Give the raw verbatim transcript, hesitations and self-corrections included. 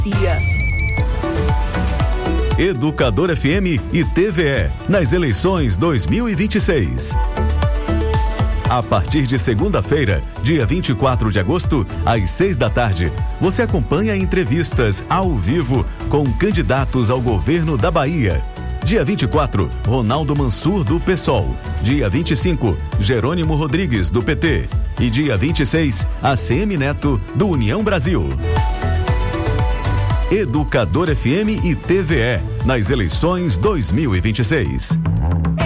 Educador F M e T V E nas eleições dois mil e vinte e seis. A partir de segunda-feira, dia vinte e quatro de agosto, às seis da tarde, você acompanha entrevistas ao vivo com candidatos ao governo da Bahia. Dia vinte e quatro, Ronaldo Mansur, do PSOL. Dia vinte e cinco, Jerônimo Rodrigues, do P T. E dia vinte e seis, A C M Neto, do União Brasil. Educador F M e T V E nas eleições dois mil e vinte e seis.